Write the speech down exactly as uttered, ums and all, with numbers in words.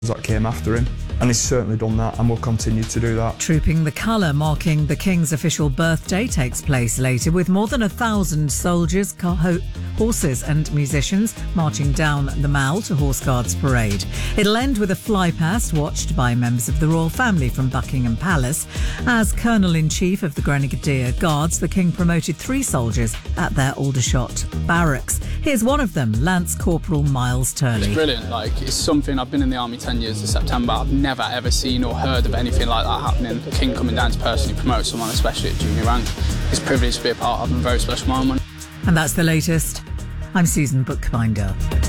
that came after him, and he's certainly done that and will continue to do that. Trooping the Colour, marking the King's official birthday, takes place later with more than a thousand soldiers, car- ho- horses and musicians marching down the Mall to Horse Guards Parade. It'll end with a flypast watched by members of the royal family from Buckingham Palace. As Colonel-in-Chief of the Grenadier Guards, the King promoted three soldiers at their Aldershot barracks. Here's one of them, Lance Corporal Miles Turley. It's brilliant. Like, it's something, I've been in the army ten years this September. I've never ever seen or heard of anything like that happening. The King coming down to personally promote someone, especially at junior rank. It's a privilege to be a part of, and a very special moment. And that's the latest. I'm Susan Bookbinder.